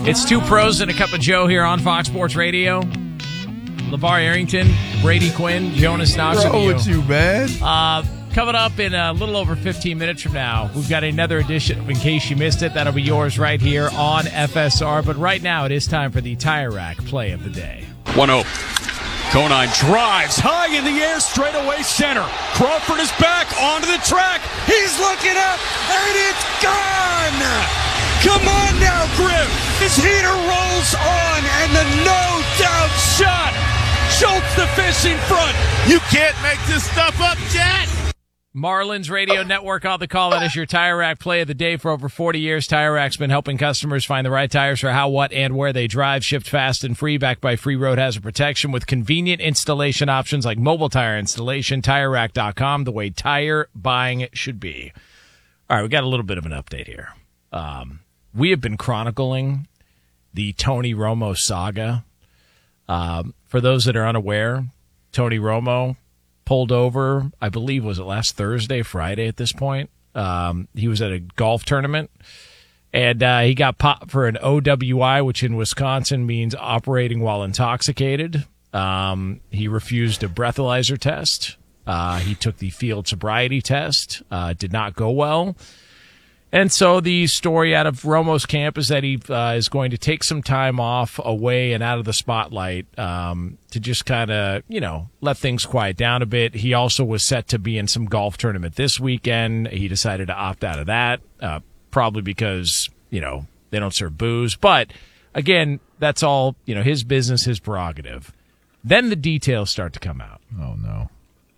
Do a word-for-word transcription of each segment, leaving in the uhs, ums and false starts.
It's Two Pros and a Cup of Joe here on Fox Sports Radio. LeVar Arrington, Brady Quinn, Jonas Knox What's wrong with you, man? Uh, coming up in a little over fifteen minutes from now, we've got another edition of In Case You Missed It. That'll be yours right here on F S R. But right now, it is time for the Tire Rack play of the day. one oh. Conine drives high in the air, straight away center. Crawford is back onto the track. He's looking up, and it's gone! Come on now, Griff! His heater rolls on, and the no-doubt shot! Schultz the fish in front. You can't make this stuff up, Jet! Marlins Radio Network on the call. That is your Tire Rack play of the day. For over forty years, Tire Rack's been helping customers find the right tires for how, what, and where they drive. Shipped fast and free, backed by free road hazard protection with convenient installation options like mobile tire installation. Tire Rack dot com, the way tire buying should be. All right, we got a little bit of an update here. Um, we have been chronicling the Tony Romo saga. Um, for those that are unaware, Tony Romo pulled over, I believe, was it last Thursday, Friday at this point? Um, he was at a golf tournament, and uh, he got popped for an O W I, which in Wisconsin means operating while intoxicated. Um, he refused a breathalyzer test. Uh, he took the field sobriety test. Uh, did not go well. And so the story out of Romo's camp is that he uh, is going to take some time off away and out of the spotlight um, to just kind of, you know, let things quiet down a bit. He also was set to be in some golf tournament this weekend. He decided to opt out of that, uh, probably because, you know, they don't serve booze. But, again, that's all, you know, his business, his prerogative. Then the details start to come out. Oh, no.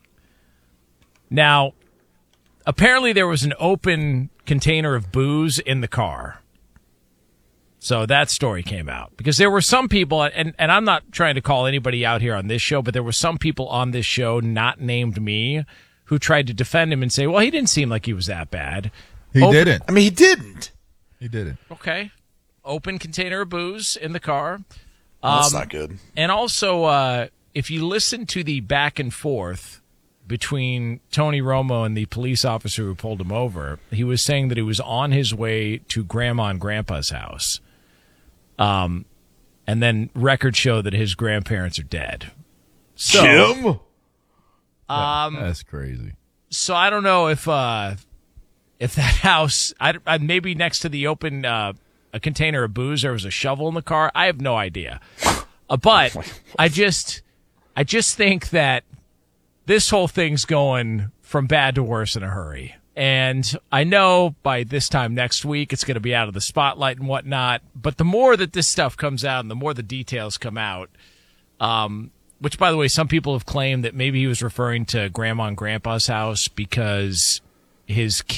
Now, apparently there was an open container of booze in the car. So that story came out. Because there were some people, and, and I'm not trying to call anybody out here on this show, but there were some people on this show, not named me, who tried to defend him and say, well, he didn't seem like he was that bad. He open, didn't. I mean, he didn't. He didn't. Okay. Open container of booze in the car. That's um, not good. And also, uh, if you listen to the back and forth between Tony Romo and the police officer who pulled him over, he was saying that he was on his way to Grandma and Grandpa's house. Um, and then records show that his grandparents are dead. So, Jim? Um, That's crazy. So I don't know if uh, if that house, I, I, maybe next to the open uh, a container of booze, there was a shovel in the car. I have no idea. Uh, but I just, I just think that this whole thing's going from bad to worse in a hurry. And I know by this time next week it's going to be out of the spotlight and whatnot. But the more that this stuff comes out and the more the details come out, um, which, by the way, some people have claimed that maybe he was referring to Grandma and Grandpa's house because his